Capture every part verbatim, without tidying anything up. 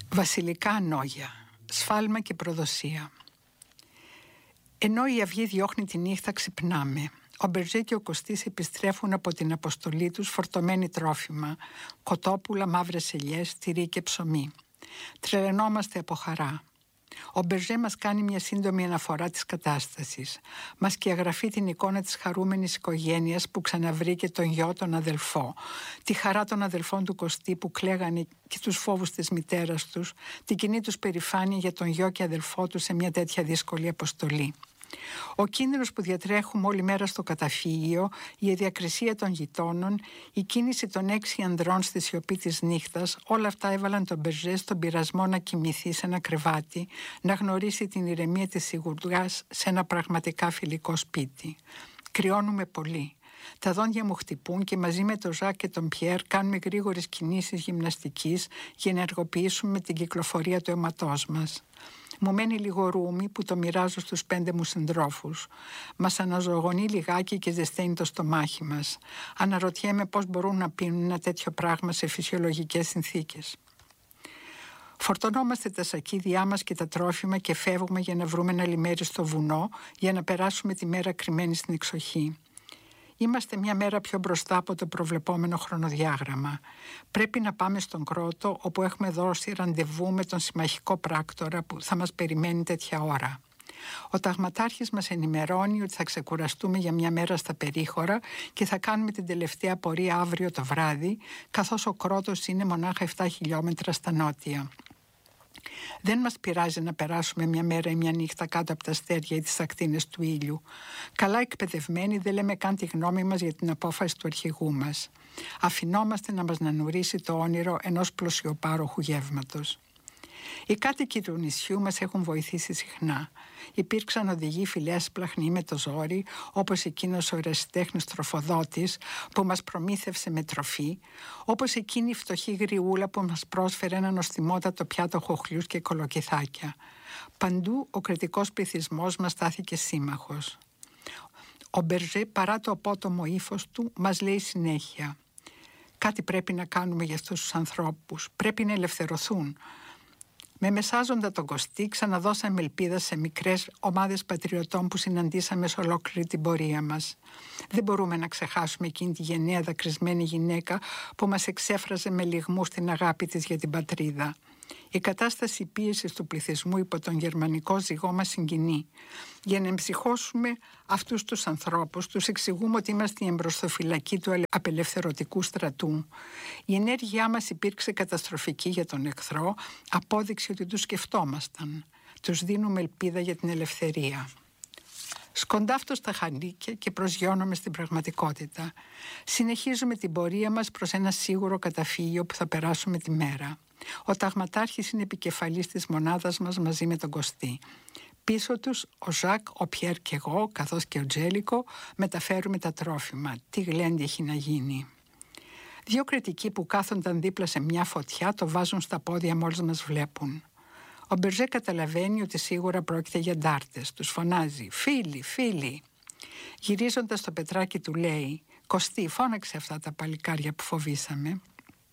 Βασιλικά ανόγια, σφάλμα και προδοσία. Ενώ η αυγή διώχνει τη νύχτα, ξυπνάμε. Ο Μπερζέ και ο Κωστής επιστρέφουν από την αποστολή τους φορτωμένοι τρόφιμα, κοτόπουλα, μαύρες ελιές, τυρί και ψωμί. Τρελαινόμαστε από χαρά. Ο Μπερζέ μας κάνει μια σύντομη αναφορά της κατάστασης. Μας σκιαγραφεί την εικόνα της χαρούμενης οικογένειας που ξαναβρήκε τον γιο, τον αδελφό, τη χαρά των αδελφών του Κωστή που κλαίγανε και τους φόβους της μητέρας τους, την κοινή τους περηφάνεια για τον γιο και αδελφό του σε μια τέτοια δύσκολη αποστολή. Ο κίνδυνος που διατρέχουμε όλη μέρα στο καταφύγιο, η αδιακρισία των γειτόνων, η κίνηση των έξι ανδρών στη σιωπή της νύχτας, όλα αυτά έβαλαν τον Μπερζέ στον πειρασμό να κοιμηθεί σε ένα κρεβάτι, να γνωρίσει την ηρεμία της σιγουριάς σε ένα πραγματικά φιλικό σπίτι. Κρυώνουμε πολύ. Τα δόντια μου χτυπούν και μαζί με τον Ζακ και τον Πιέρ κάνουμε γρήγορες κινήσεις γυμναστικής για να ενεργοποιήσουμε την κυκλοφορία του αίματός μας. Μου μένει λίγο ρούμι που το μοιράζω στους πέντε μου συντρόφους. Μας αναζωογονεί λιγάκι και ζεσταίνει το στομάχι μας. Αναρωτιέμαι πώς μπορούν να πίνουν ένα τέτοιο πράγμα σε φυσιολογικές συνθήκες. Φορτωνόμαστε τα σακίδια μας και τα τρόφιμα και φεύγουμε για να βρούμε ένα λιμέρι στο βουνό για να περάσουμε τη μέρα κρυμμένοι στην εξοχή. Είμαστε μια μέρα πιο μπροστά από το προβλεπόμενο χρονοδιάγραμμα. Πρέπει να πάμε στον Κρότο, όπου έχουμε δώσει ραντεβού με τον συμμαχικό πράκτορα που θα μας περιμένει τέτοια ώρα. Ο ταγματάρχης μας ενημερώνει ότι θα ξεκουραστούμε για μια μέρα στα περίχωρα και θα κάνουμε την τελευταία πορεία αύριο το βράδυ, καθώς ο Κρότος είναι μονάχα επτά χιλιόμετρα στα νότια. Δεν μας πειράζει να περάσουμε μια μέρα ή μια νύχτα κάτω από τα αστέρια ή τις ακτίνες του ήλιου. Καλά εκπαιδευμένοι δεν λέμε καν τη γνώμη μας για την απόφαση του αρχηγού μας. Αφινόμαστε να μας νανουρίσει το όνειρο ενός πλουσιοπάροχου γεύματος. Οι κάτοικοι του νησιού μας έχουν βοηθήσει συχνά. Υπήρξαν οδηγοί φιλέσπλαχνοι με το ζόρι, όπως εκείνος ο ερασιτέχνης τροφοδότης που μας προμήθευσε με τροφή, όπως εκείνη η φτωχή γριούλα που μας πρόσφερε ένα νοστιμότατο πιάτο χοχλιούς και κολοκυθάκια. Παντού ο κριτικός πληθυσμός μας στάθηκε σύμμαχος. Ο Μπερζέ, παρά το απότομο ύφος του, μας λέει συνέχεια: «Κάτι πρέπει να κάνουμε για αυτούς τους ανθρώπους, πρέπει να ελευθερωθούν». Με μεσάζοντα τον Κωστή ξαναδώσαμε ελπίδα σε μικρές ομάδες πατριωτών που συναντήσαμε σε ολόκληρη την πορεία μας. Δεν μπορούμε να ξεχάσουμε εκείνη τη γενναία δακρυσμένη γυναίκα που μας εξέφραζε με λυγμούς την αγάπη της για την πατρίδα. Η κατάσταση πίεσης του πληθυσμού υπό τον γερμανικό ζυγό μας συγκινεί. Για να εμψυχώσουμε αυτούς τους ανθρώπους, τους εξηγούμε ότι είμαστε η εμπροσθοφυλακή του απελευθερωτικού στρατού. Η ενέργειά μας υπήρξε καταστροφική για τον εχθρό, απόδειξη ότι τους σκεφτόμασταν. Τους δίνουμε ελπίδα για την ελευθερία. Σκοντάφτω στα χανίκια και προσγειώνομαι στην πραγματικότητα. Συνεχίζουμε την πορεία μας προς ένα σίγουρο καταφύγιο που θα περάσουμε τη μέρα. Ο ταγματάρχης είναι επικεφαλής της μονάδας μας μαζί με τον Κωστή. Πίσω τους ο Ζακ, ο Πιέρ και εγώ, καθώς και ο Τζέλικο, μεταφέρουμε τα τρόφιμα. Τι γλέντι έχει να γίνει. Δύο κριτικοί που κάθονταν δίπλα σε μια φωτιά το βάζουν στα πόδια μόλις μας βλέπουν. Ο Μπερζέ καταλαβαίνει ότι σίγουρα πρόκειται για ντάρτες. Τους φωνάζει «Φίλοι, φίλοι». Γυρίζοντας το πετράκι του λέει «Κωστή, φώναξε αυτά τα παλικάρια που φοβήσαμε».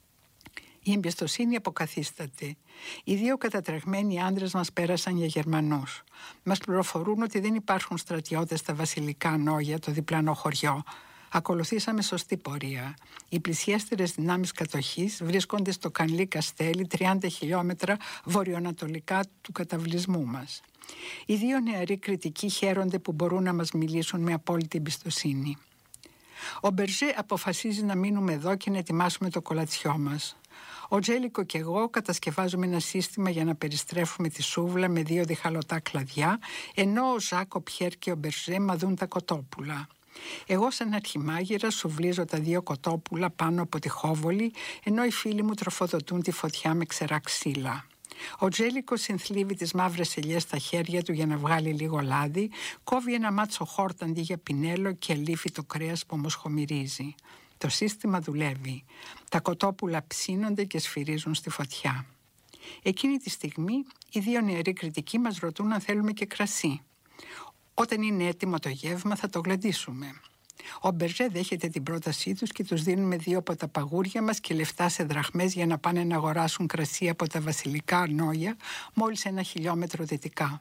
Η εμπιστοσύνη αποκαθίσταται. Οι δύο κατατρεγμένοι άντρες μας πέρασαν για Γερμανούς. Μας πληροφορούν ότι δεν υπάρχουν στρατιώτες στα βασιλικά ανόγια, το διπλανό χωριό. Ακολουθήσαμε σωστή πορεία. Οι πλησιέστερες δυνάμεις κατοχής βρίσκονται στο Κανλί Καστέλι, τριάντα χιλιόμετρα βορειοανατολικά του καταβλισμού μας. Οι δύο νεαροί κριτικοί χαίρονται που μπορούν να μας μιλήσουν με απόλυτη εμπιστοσύνη. Ο Μπερζέ αποφασίζει να μείνουμε εδώ και να ετοιμάσουμε το κολατσιό μας. Ο Τζέλικο και εγώ κατασκευάζουμε ένα σύστημα για να περιστρέφουμε τη σούβλα με δύο διχαλωτά κλαδιά, ενώ ο Ζακ, ο Πιέρ και ο Μπερζέ μαδούν τα κοτόπουλα. Εγώ σαν αρχιμάγειρα σουβλίζω τα δύο κοτόπουλα πάνω από τη χόβολη, ενώ οι φίλοι μου τροφοδοτούν τη φωτιά με ξερά ξύλα. Ο Τζέλικο συνθλίβει τις μαύρες ελιές στα χέρια του για να βγάλει λίγο λάδι, κόβει ένα μάτσο χόρτα αντί για πινέλο και αλήφει το κρέας που ομοσχομυρίζει. Το σύστημα δουλεύει. Τα κοτόπουλα ψήνονται και σφυρίζουν στη φωτιά. Εκείνη τη στιγμή οι δύο νεαροί κριτικοί μας ρωτούν αν θέλουμε και κρασί. Όταν είναι έτοιμο το γεύμα θα το γλεντήσουμε. Ο Μπερζέ δέχεται την πρότασή τους και τους δίνουμε δύο από τα παγούρια μας και λεφτά σε δραχμές για να πάνε να αγοράσουν κρασί από τα βασιλικά αρνόγια μόλις ένα χιλιόμετρο δυτικά.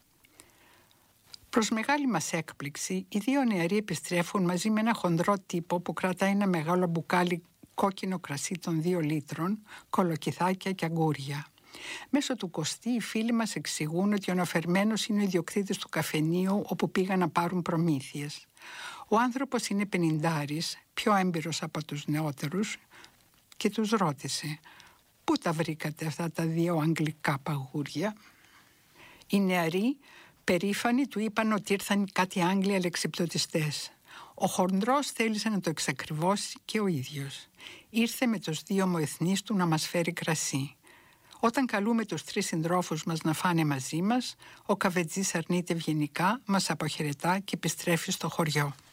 Προς μεγάλη μας έκπληξη, οι δύο νεαροί επιστρέφουν μαζί με ένα χοντρό τύπο που κρατάει ένα μεγάλο μπουκάλι κόκκινο κρασί των δύο λίτρων, κολοκυθάκια και αγκούρια. Μέσω του Κωστή οι φίλοι μας εξηγούν ότι ο αναφερμένος είναι ο ιδιοκτήτης του καφενείου όπου πήγαν να πάρουν προμήθειες. Ο άνθρωπος είναι πενηντάρης, πιο έμπειρος από τους νεότερους, και τους ρώτησε «Πού τα βρήκατε αυτά τα δύο αγγλικά παγούρια?» Οι νεαροί, περήφανοι, του είπαν ότι ήρθαν κάτι Άγγλοι αλεξιπτωτιστές. Ο χοντρός θέλησε να το εξακριβώσει και ο ίδιος. Ήρθε με τους δύο μοεθνείς του να μας φέρει κρασί. Όταν καλούμε τους τρεις συντρόφους μας να φάνε μαζί μας, ο καβετζής αρνείται ευγενικά, μας αποχαιρετά και επιστρέφει στο χωριό.